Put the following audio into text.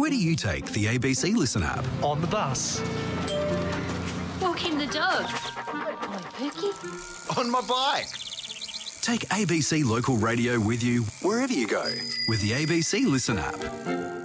Where do you take the ABC Listen app? On the bus. Walking the dog. Good boy, Pookie. On my bike. Take ABC Local Radio with you wherever you go with the ABC Listen app.